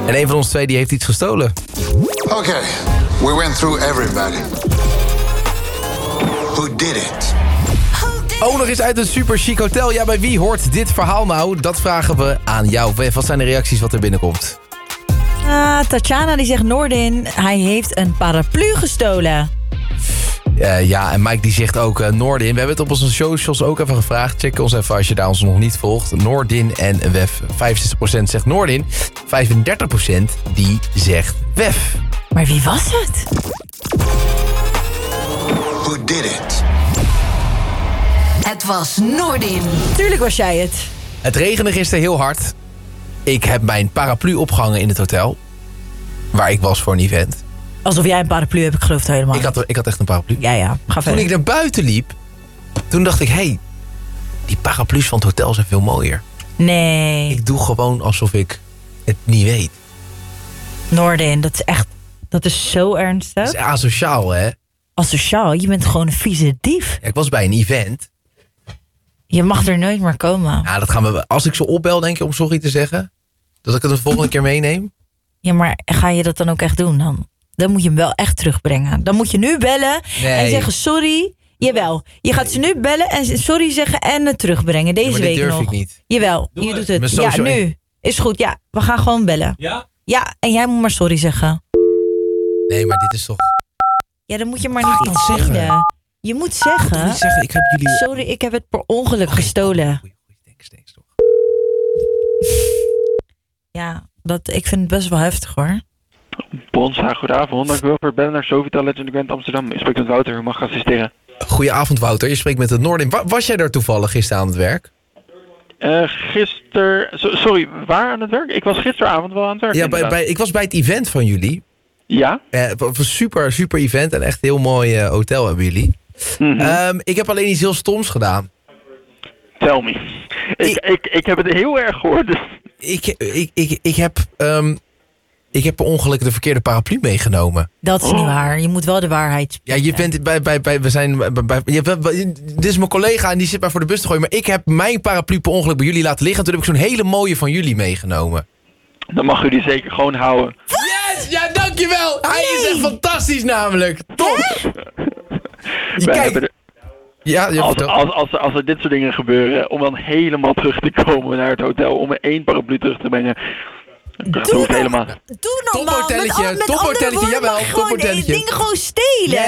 En een van ons twee die heeft iets gestolen. Okay, we went through everybody. Who did it? Ook nog eens uit een super chic hotel. Ja, bij wie hoort dit verhaal nou? Dat vragen we aan jou. Wef, wat zijn de reacties wat er binnenkomt? Tatjana die zegt Noordin, hij heeft een paraplu gestolen. Ja, en Mike die zegt ook Noordin. We hebben het op onze socials ook even gevraagd. Check ons even als je daar ons nog niet volgt. Noordin en Wef. 65% zegt Noordin. 35% die zegt Wef. Maar wie was het? Who did it? Het was Noordin. Tuurlijk was jij het. Het regende gisteren heel hard. Ik heb mijn paraplu opgehangen in het hotel. Waar ik was voor een event. Alsof jij een paraplu hebt, ik geloof het helemaal. Ik had echt een paraplu. Ja, ga Toen verder. ik naar buiten liep, toen dacht ik, hey, die paraplu's van het hotel zijn veel mooier. Nee, Ik doe gewoon alsof ik het niet weet. Noordin, dat is zo ernstig. Dat is asociaal, hè? Asociaal, je bent gewoon een vieze dief. Ja, ik was bij een event. Je mag er nooit meer komen. Ja, dat gaan we. Als ik ze opbel, denk je, om sorry te zeggen, dat ik het de volgende keer meeneem. Ja, maar ga je dat dan ook echt doen dan? Dan moet je hem wel echt terugbrengen. Dan moet je nu bellen en zeggen sorry. Jawel, je gaat ze nu bellen en sorry zeggen en het terugbrengen. Deze maar dit week durf nog. ik niet. Jawel, je doet het. Mijn Ja, social- nu. Is goed, ja. We gaan gewoon bellen. Ja? Ja, en jij moet maar sorry zeggen. Nee, maar dit is toch... Ja, dan moet je maar Ga niet ik iets dat zeggen? zeggen. Je moet zeggen, niet zeggen, ik heb jullie... sorry, ik heb het per ongeluk gestolen. Goeie, thanks, toch. Ja, ik vind het best wel heftig hoor. Bonsa, goedenavond. Dank u wel voor het bellen naar Sofitel Legend Grand Amsterdam. Ik spreek met Wouter, u mag assisteren. Goedenavond, Wouter. Je spreekt met het Noordin. Was jij daar toevallig gisteren aan het werk? Sorry, waar aan het werk? Ik was gisteravond wel aan het werk. Ja, ik was bij het event van jullie. Ja? Het was een super, super event en echt een heel mooi hotel hebben jullie. Mhm. Ik heb alleen iets heel stoms gedaan. Tell me. Ik heb het heel erg gehoord. Dus... Ik heb per ongeluk de verkeerde paraplu meegenomen. Dat is niet waar. Je moet wel de waarheid Ja, spreken. je bent we zijn dit is mijn collega en die zit mij voor de bus te gooien. Maar ik heb mijn paraplu per ongeluk bij jullie laten liggen. En toen heb ik zo'n hele mooie van jullie meegenomen. Dan mag u die zeker gewoon houden. Yes! Ja, dankjewel! Hij is echt fantastisch namelijk. Top! Wij hebben er- Ja, als er dit soort dingen gebeuren, om dan helemaal terug te komen naar het hotel, om er 1 paraplu terug te brengen. Dat hoeft helemaal. Doe normaal. Tophotelletje, Met tophotelletje, andere woorden, jawel, maar gewoon tophotelletje. dingen gewoon stelen.